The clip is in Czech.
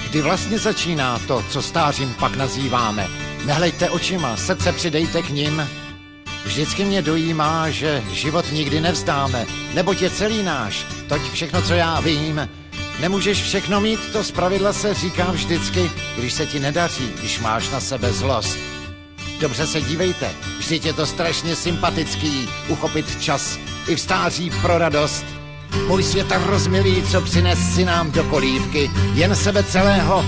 Kdy vlastně začíná to, co stářím pak nazýváme? Nehleďte očima, srdce přidejte k nim. Vždycky mě dojímá, že život nikdy nevzdáme, neboť je celý náš, toť všechno, co já vím. Nemůžeš všechno mít, to zpravidla se říká vždycky, když se ti nedaří, když máš na sebe zlost. Dobře se dívejte, vždyť je to strašně sympatický, uchopit čas i v stáří pro radost. Můj světa rozmilý, co přines si nám do kolívky, jen sebe celého